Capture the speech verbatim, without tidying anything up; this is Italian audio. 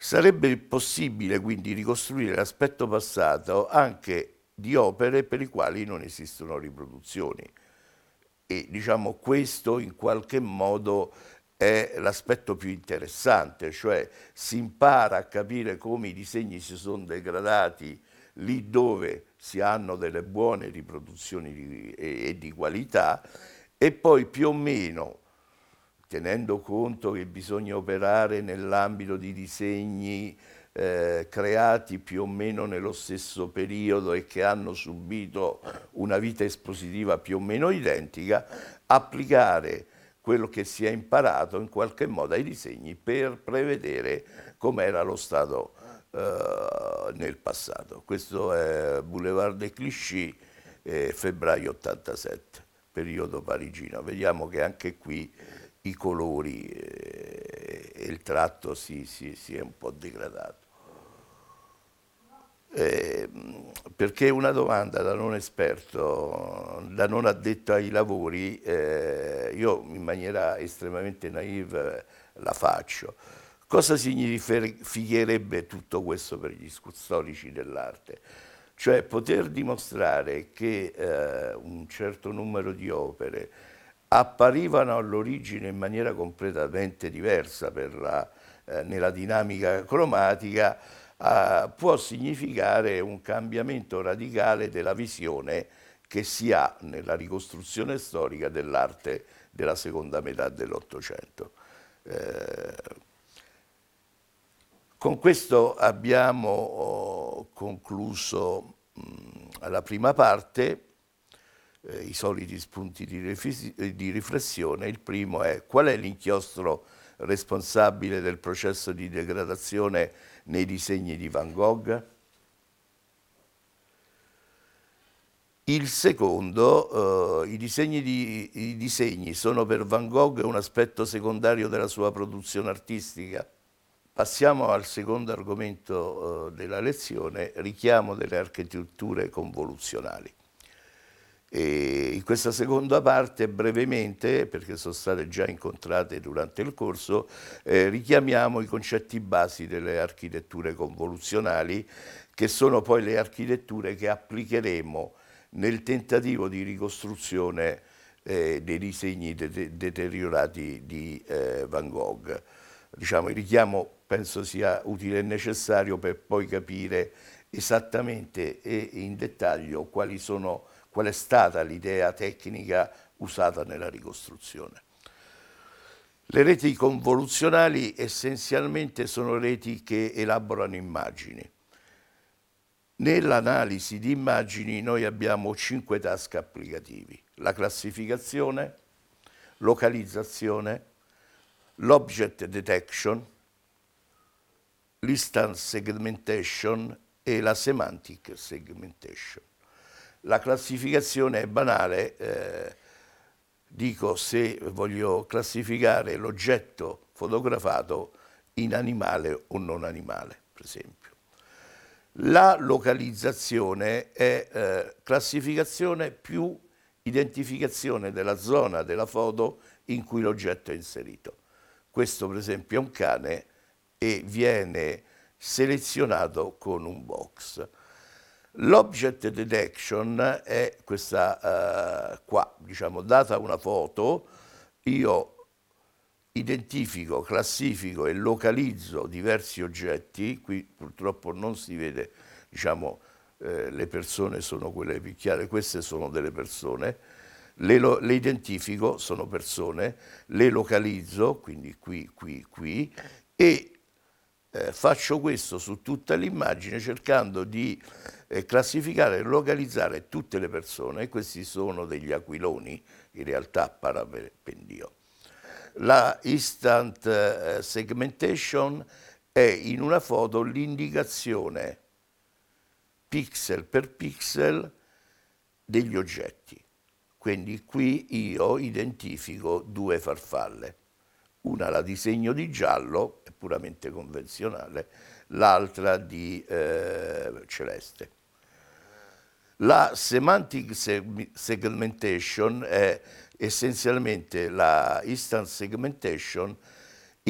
Sarebbe possibile quindi ricostruire l'aspetto passato anche di opere per le quali non esistono riproduzioni. E diciamo questo in qualche modo è l'aspetto più interessante, cioè si impara a capire come i disegni si sono degradati lì dove si hanno delle buone riproduzioni di, e, e di qualità, e poi più o meno, tenendo conto che bisogna operare nell'ambito di disegni eh, creati più o meno nello stesso periodo e che hanno subito una vita espositiva più o meno identica, applicare quello che si è imparato in qualche modo ai disegni per prevedere com'era lo stato eh, nel passato. Questo è Boulevard des Clichy, eh, febbraio ottantasette, periodo parigino. Vediamo che anche qui i colori eh, e il tratto si, si, si è un po' degradato. Eh, perché una domanda da non esperto, da non addetto ai lavori, eh, io in maniera estremamente naive la faccio. Cosa significherebbe tutto questo per gli storici dell'arte? Cioè poter dimostrare che eh, un certo numero di opere apparivano all'origine in maniera completamente diversa per la, eh, nella dinamica cromatica, eh, può significare un cambiamento radicale della visione che si ha nella ricostruzione storica dell'arte della seconda metà dell'Ottocento. Eh, con questo abbiamo oh, concluso mh, la prima parte, eh, i soliti spunti di, di riflessione. Il primo è: qual è l'inchiostro responsabile del processo di degradazione nei disegni di Van Gogh? Il secondo, eh, i, disegni di, i disegni sono per Van Gogh un aspetto secondario della sua produzione artistica? Passiamo al secondo argomento eh, della lezione: richiamo delle architetture convoluzionali. E in questa seconda parte, brevemente, perché sono state già incontrate durante il corso, eh, richiamiamo i concetti basi delle architetture convoluzionali, che sono poi le architetture che applicheremo nel tentativo di ricostruzione eh, dei disegni de deteriorati di eh, Van Gogh. Diciamo, il richiamo penso sia utile e necessario per poi capire esattamente e in dettaglio quali sono, qual è stata l'idea tecnica usata nella ricostruzione. Le reti convoluzionali essenzialmente sono reti che elaborano immagini. Nell'analisi di immagini noi abbiamo cinque task applicativi: la classificazione, localizzazione, l'object detection, l'instance segmentation e la semantic segmentation. La classificazione è banale, eh, dico se voglio classificare l'oggetto fotografato in animale o non animale, per esempio. La localizzazione è eh, classificazione più identificazione della zona della foto in cui l'oggetto è inserito. Questo per esempio è un cane e viene selezionato con un box. L'object detection è questa uh, qua, diciamo, data una foto, io identifico, classifico e localizzo diversi oggetti. Qui purtroppo non si vede, diciamo, eh, le persone sono quelle più chiare, queste sono delle persone, le, lo, le identifico, sono persone, le localizzo, quindi qui, qui, qui, e eh, faccio questo su tutta l'immagine cercando di eh, classificare e localizzare tutte le persone, e questi sono degli aquiloni, in realtà parapendio. La instant segmentation è in una foto l'indicazione pixel per pixel degli oggetti. Quindi qui io identifico due farfalle. Una la disegno di giallo, è puramente convenzionale, l'altra di eh, celeste. La semantic segmentation è essenzialmente la instant segmentation